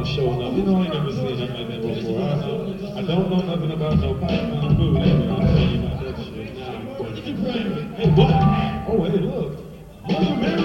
showing up. You know, I ain't never seen nothing like that before. I don't know nothing about no Python food. I'll tell you about that shit now. Hey, what? Oh, hey, look. Mother Mary